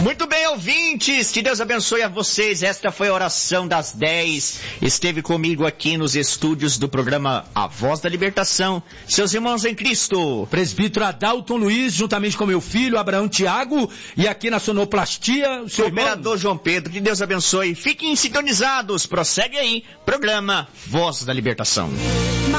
Muito bem, ouvintes, que Deus abençoe a vocês. Esta foi a oração das 10. Esteve comigo aqui nos estúdios do programa A Voz da Libertação, seus irmãos em Cristo. Presbítero Adalton Luiz, juntamente com meu filho, Abraão Tiago, e aqui na sonoplastia, o seu Cooperador João Pedro, que Deus abençoe. Fiquem sintonizados, prossegue aí, programa Voz da Libertação.